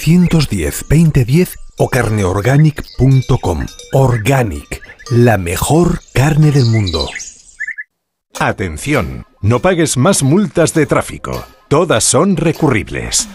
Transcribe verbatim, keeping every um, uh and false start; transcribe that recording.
novecientos diez, veinte diez o carneorganic punto com. Organic, la mejor carne del mundo. Atención, no pagues más multas de tráfico. Todas son recurribles.